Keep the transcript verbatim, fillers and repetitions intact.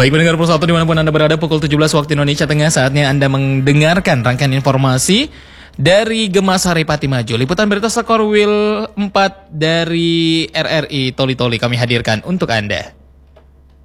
Baik pendengar Pulsa satu dimanapun Anda berada, pukul tujuh belas waktu Indonesia Tengah, saatnya Anda mendengarkan rangkaian informasi dari Gemas Haripati Maju. Liputan berita skor Wil empat dari R R I Toli Toli kami hadirkan untuk Anda.